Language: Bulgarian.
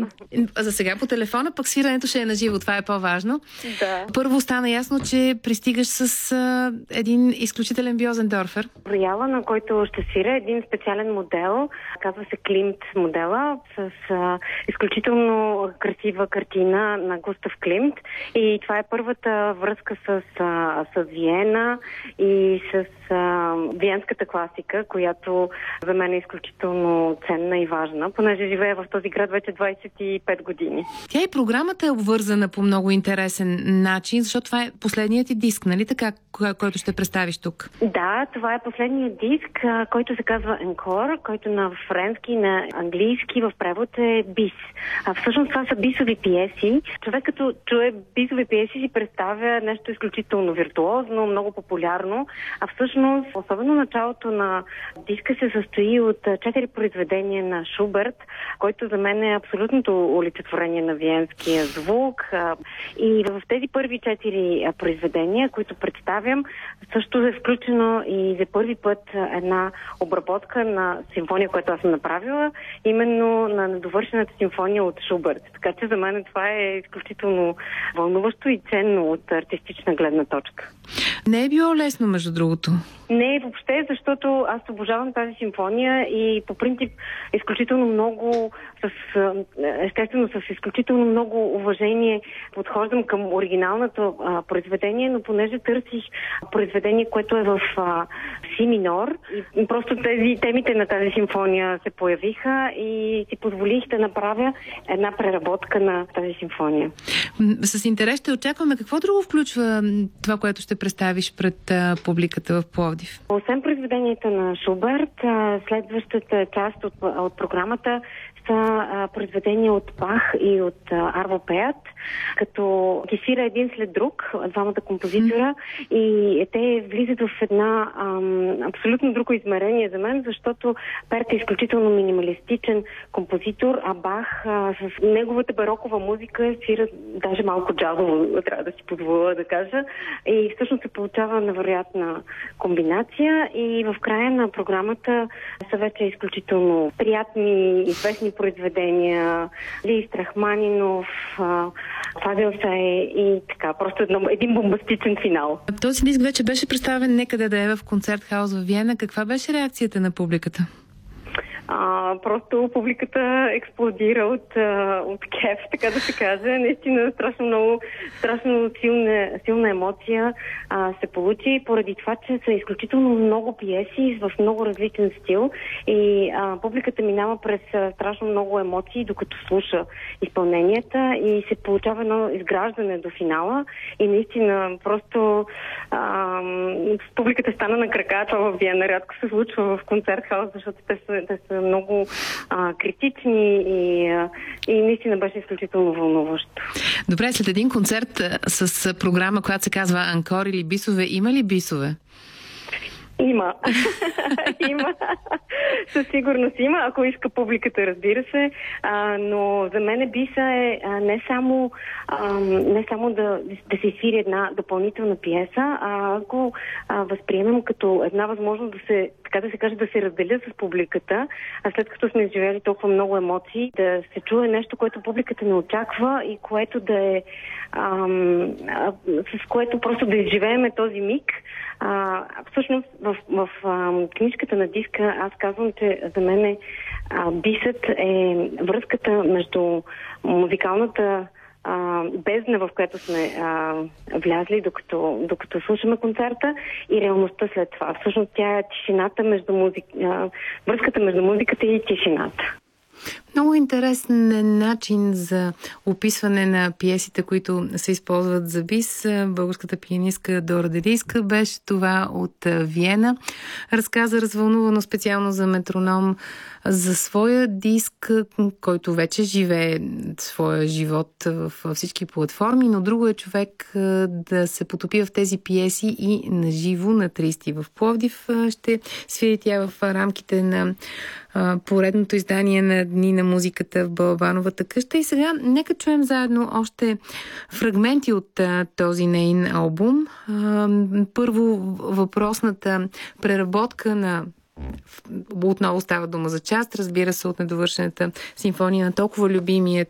За сега по телефона, пък свирането ще е на живо. Това е по-важно. Да. Първо стана ясно, че пристигаш с един изключителен Бьозендорфер. Рояла, на който ще свиря, един специален модел. Казва се Климт модела, с изключително красива картина на Густав Климт. И това е първата връзка с Виена и с виенската класика, която за мен е изключително ценна и важна, понеже живея в този град вече 25 години. Тя и програмата е обвързана по много интересен начин, защото това е последният ти диск, нали така, който ще представиш тук? Да, това е последният диск, който се казва Encore, който на френски, на английски в превод е бис. Всъщност това са бисови пиеси. Човек като чуе бисови пиеси си представя нещо изключително виртуозно, много популярно, а всъщност, особено началото на диска се състои от 4 произведения на Шуберт, който за мен е абсолютното олицетворение на виенския звук. И в тези първи 4 произведения, които представям, също е включено и за първи път една обработка на симфония, която аз съм направила, именно на недовършената симфония от Шуберт. Така че за мен това е изключително вълнуващо и ценно от артистична гледна точка. Не е било лесно, между другото. Не, въобще, защото аз обожавам тази симфония и по принцип изключително много, естествено с изключително много уважение подхождам към оригиналното произведение, но понеже търсих произведение, което е в си минор и просто темите на тази симфония се появиха и си позволих да направя една преработка на тази симфония. С интерес ще очакваме какво друго включва това, което ще представиш пред публиката в Пловдив. Освен произведенията на Шуберт, следващата част от програмата са произведения от Бах и от Арво Пеят, като ги свира един след друг, двамата композитора, и те влизат в една абсолютно друго измерение за мен, защото Пеят е изключително минималистичен композитор, а Бах с неговата барокова музика свира даже малко джазово, трябва да си позволя да кажа, и всъщност се получава невероятна комбинация и в края на програмата са вече изключително приятни, известни произведения, Лист Рахманинов, Фазил Сай и така, просто един бомбастичен финал. Този диск вече беше представен некъде да е в концерт хаус в Виена. Каква беше реакцията на публиката? Просто публиката експлодира от кеф, така да се каже. Наистина страшно силна емоция се получи, поради това, че са изключително много пиеси в много различен стил и публиката минава през страшно много емоции, докато слуша изпълненията и се получава едно изграждане до финала и наистина просто публиката стана на крака. Това в Виена рядко се случва в концерт хаус, защото те са много критични и наистина беше изключително вълнуващо. Добре, след един концерт с програма, която се казва Анкор или бисове, има ли бисове? Има. Има. Със сигурност има, ако иска публиката, разбира се. Но за мен биса е не само да се свири една допълнителна пиеса, а го възприемем като една възможност така да се каже, да се разделя с публиката, а след като сме изживели толкова много емоции, да се чуе нещо, което публиката не очаква и което да е с което просто да изживееме този миг. Всъщност в книжката на диска аз казвам, че за мен бисът е връзката между музикалната бездна, в която сме влязли, докато слушаме концерта, и реалността след това. Всъщност тя е тишината връзката между музиката и тишината. Много интересен начин за описване на пиесите, които се използват за бис. Българската пианистка Дора Дедийска беше това от Виена. Разказа развълнувано специално за Метроном за своя диск, който вече живее своя живот във всички платформи, но друго е човек да се потопи в тези пиеси и наживо на 30 в Пловдив. Ще свири тя в рамките на поредното издание на Дни на музиката в Балабановата къща. И сега нека чуем заедно още фрагменти от този нейн албум. Първо въпросната преработка на отново става дума за част, разбира се, от недовършената симфония на толкова любимият